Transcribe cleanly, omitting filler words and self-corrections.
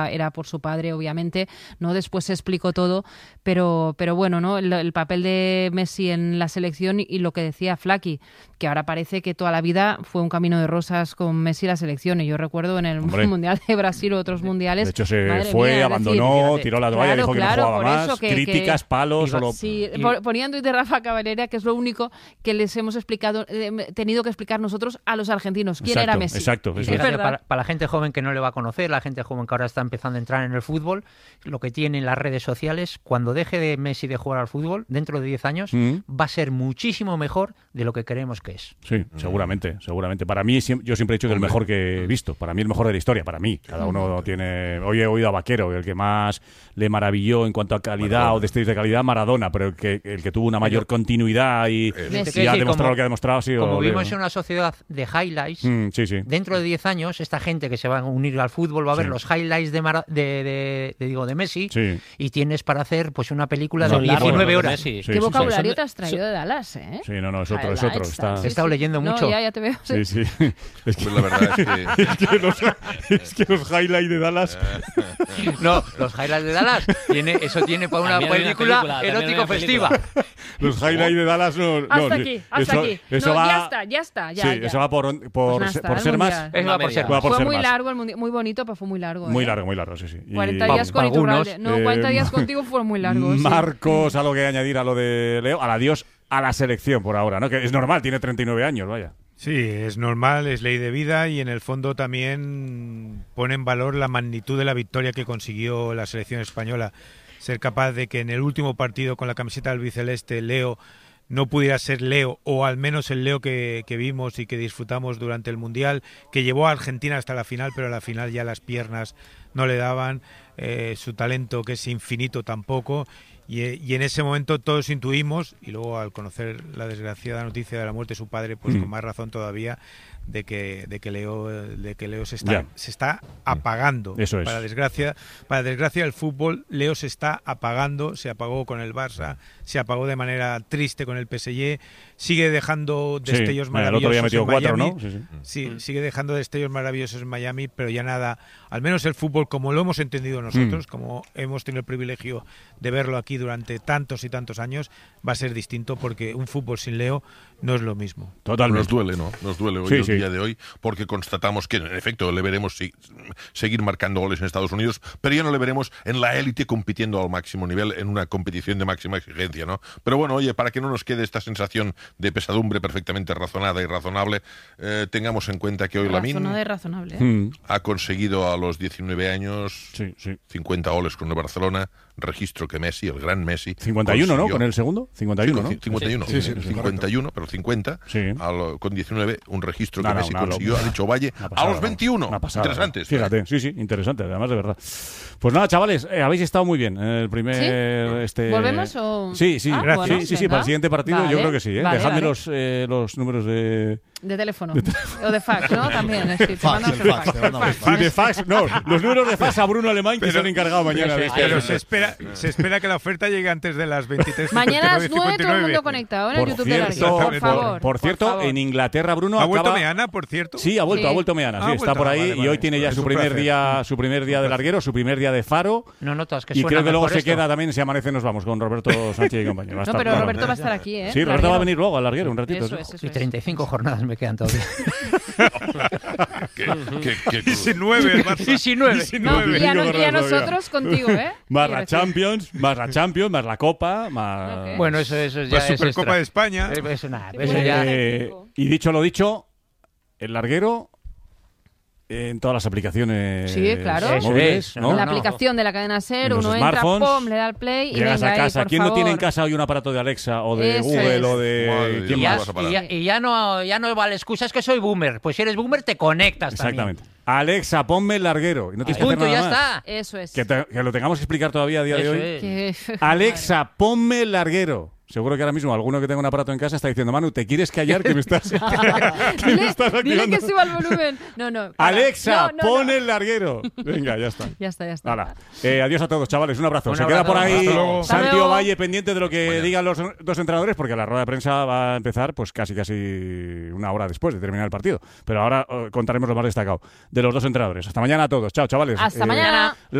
era por su padre, obviamente, ¿no? Después se explicó todo, pero bueno, ¿no? El papel de Messi en la selección y lo que decía Flaky, que ahora parece que toda la vida fue un camino de rosas con Messi y la selección. Y yo recuerdo en el Mundial de Brasil o otros mundiales... De hecho, se fue, abandonó, tiró la toalla, dijo que no jugaba más, críticas, palos... Sí, ponía en Twitter Rafa Cavalera que es lo único que les hemos tenido que explicar nosotros a los argentinos. ¿Quién era Messi? Exacto. Para la gente joven que no le va a conocer, la gente joven que ahora está empezando a entrar en el fútbol, lo que tienen las redes sociales, cuando deje de Messi de jugar al fútbol, dentro de 10 años, va a ser muchísimo mejor de lo que creemos que es. Sí, seguramente. Para mí, yo siempre he dicho que el mejor que he visto. Para mí el mejor de la historia, para mí. Cada uno tiene... Hoy he oído a Vaquero, el que más le maravilló en cuanto a calidad o destellos de calidad, Maradona, pero el que tuvo una mayor continuidad y ha demostrado lo que ha demostrado ha sido... Como vivimos en una sociedad de highlights, dentro de 10 años, esta gente que se va a unir al fútbol va a ver los highlights de Messi y tienes para hacer pues una película de 19 horas. ¿Qué vocabulario te has traído de Dallas, eh? Sí, no, es otro. He estado leyendo mucho. No, ya te veo. Sí. Es que la verdad es que los highlights de Dallas... No, los highlights de Dallas eso tiene para una película erótico festiva. Los highlights de Dallas no... Hasta aquí. Eso va, ya está. Eso va por ser más. Fue muy largo el mundial, muy bonito, pero fue muy largo. Muy largo, sí. 40 días con Iturralde. No, 40 días contigo fueron muy largos. Marcos, algo que añadir a lo de Leo, al adiós a la selección por ahora, ¿no? Que es normal, tiene 39 años, vaya. Sí, es normal, es ley de vida y en el fondo también pone en valor la magnitud de la victoria que consiguió la selección española. Ser capaz de que en el último partido con la camiseta albiceleste Leo no pudiera ser Leo, o al menos el Leo que vimos y que disfrutamos durante el Mundial, que llevó a Argentina hasta la final, pero a la final ya las piernas no le daban, su talento que es infinito tampoco. Y en ese momento todos intuimos, y luego al conocer la desgraciada noticia de la muerte de su padre, pues con más razón todavía, de que Leo se está apagando. Eso es. Para desgracia del fútbol, Leo se está apagando, se apagó con el Barça, se apagó de manera triste con el PSG, sigue dejando destellos maravillosos. El otro día metió 4, ¿no? Sí, sigue dejando destellos maravillosos en Miami, pero ya nada, al menos el fútbol como lo hemos entendido nosotros, como hemos tenido el privilegio de verlo aquí durante tantos y tantos años, va a ser distinto, porque un fútbol sin Leo no es lo mismo. Totalmente. Nos duele hoy, el día de hoy, porque constatamos que en efecto le veremos seguir marcando goles en Estados Unidos, pero ya no le veremos en la élite compitiendo al máximo nivel en una competición de máxima exigencia, ¿no? Pero bueno, oye, para que no nos quede esta sensación de pesadumbre perfectamente razonada y razonable, tengamos en cuenta que hoy Lamine ha conseguido a los 19 años 50 goles con el Barcelona, registro que Messi, el gran Messi, 51, consiguió, ¿no? Con el segundo, 51, ¿no? 51, Sí, 51, pero 50, con 19, un registro que Messi consiguió, ha dicho Valle, pasada, a los 21. Interesante. Fíjate, interesante, además de verdad. Pues nada, chavales, habéis estado muy bien en el primer... ¿Volvemos o...? Sí, gracias. Bueno, sí, para el siguiente partido yo creo que sí, ¿eh? Vale, Dejadme los números de teléfono. O de fax, ¿no? También. De fax, no. Los números de fax a Bruno Alemán, que se han encargado mañana. Pero se espera que la oferta llegue antes de las 23. Mañana a las 9 todo el mundo conectado en el YouTube de Larguero. Por favor. Por cierto, en Inglaterra, Bruno ¿Ha vuelto Meana, por cierto? Sí, ha vuelto Meana. Sí, está por ahí y hoy tiene ya su primer día de Larguero, su primer día de Faro. No notas que y creo que luego se esto. queda también, si amanece nos vamos con Roberto Sánchez y compañía. No, pero Roberto va a estar aquí, ¿eh? Sí, Roberto va a venir luego al Larguero un ratito. Eso Y 35 jornadas me quedan todavía. Y sin 9. Y sin 9. No, y a nosotros contigo, ¿eh? Más la Champions, más la Copa, más... Okay. Bueno, eso ya la es Supercopa extra. de España. Eso ya... Y dicho lo dicho, el Larguero en todas las aplicaciones sí, claro. móviles, ¿no? La aplicación de la cadena SER, uno entra, pum, le da al play y llegas venga a casa. ahí, por ¿Quién favor? no tiene en casa hoy un aparato de Alexa o de Eso Google es. o de... ¿Quién más? Y ya no vale excusa, es que soy boomer. Pues si eres boomer te conectas Exactamente. también. Alexa, ponme el Larguero. Y no tienes que hacer Punto, nada ya más. está. Eso es. Que lo tengamos que explicar todavía a día de hoy. Es. Alexa, ponme el Larguero. Seguro que ahora mismo alguno que tenga un aparato en casa está diciendo, Manu, ¿te quieres callar que me estás, Dile que suba el volumen. No. Alexa, pon el larguero. Venga, ya está. Ya está. Hala. Adiós a todos, chavales. Un abrazo. Se abrazo. queda por ahí Santi luego. Ovalle pendiente de lo que digan los dos entrenadores, porque la rueda de prensa va a empezar pues casi una hora después de terminar el partido. Pero ahora contaremos lo más destacado de los dos entrenadores. Hasta mañana a todos. Chao, chavales. Hasta mañana.